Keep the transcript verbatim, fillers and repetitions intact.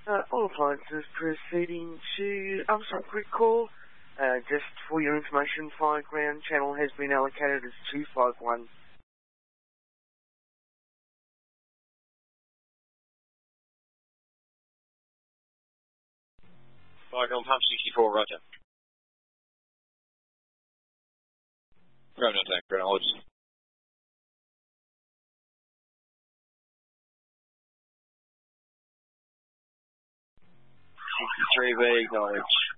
Uh, all appliances proceeding to um, some quick call. Uh, just for your information, fire ground channel has been allocated as two five one. Fire ground pump sixty-four, roger. Ground attack, ground acknowledged. sixty-three B, acknowledged.